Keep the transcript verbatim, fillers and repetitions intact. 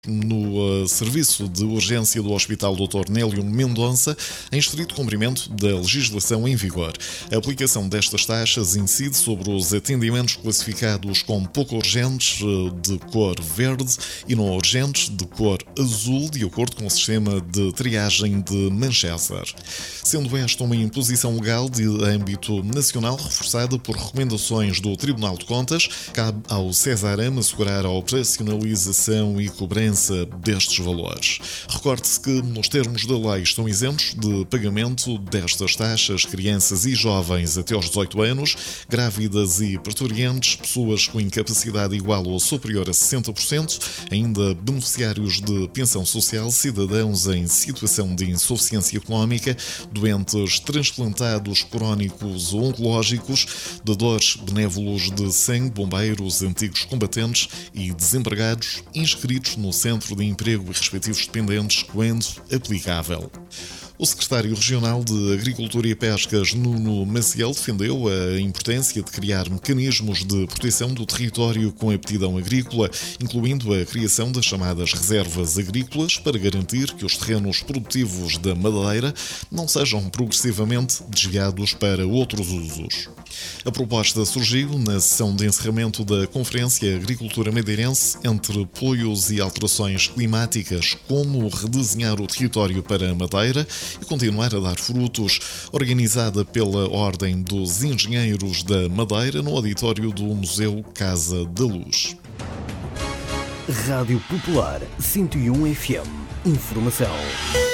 No uh, serviço de urgência do Hospital doutor Nélio Mendonça, em estrito cumprimento da legislação em vigor. A aplicação destas taxas incide sobre os atendimentos classificados como pouco urgentes uh, de cor verde e não urgentes de cor azul, de acordo com o sistema de triagem de Manchester. Sendo esta uma imposição legal de âmbito nacional reforçada por recomendações do Tribunal de Contas, cabe ao Cesaram assegurar a operacionalização e cobrança destes valores. Recorde-se que, nos termos da lei, estão isentos de pagamento destas taxas crianças e jovens até aos dezoito anos, grávidas e parturientes, pessoas com incapacidade igual ou superior a sessenta por cento, ainda beneficiários de pensão social, cidadãos em situação de insuficiência económica, doentes transplantados crónicos ou oncológicos, dadores benévolos de sangue, bombeiros, antigos combatentes e desempregados inscritos no Centro de Emprego e respectivos dependentes, quando aplicável. O secretário regional de Agricultura e Pescas, Nuno Maciel, defendeu a importância de criar mecanismos de proteção do território com aptidão agrícola, incluindo a criação das chamadas reservas agrícolas, para garantir que os terrenos produtivos da Madeira não sejam progressivamente desviados para outros usos. A proposta surgiu na sessão de encerramento da Conferência Agricultura Madeirense entre apoios e alterações climáticas, como redesenhar o território para a Madeira e continuar a dar frutos, organizada pela Ordem dos Engenheiros da Madeira no auditório do Museu Casa da Luz. Rádio Popular cento e um F M. Informação.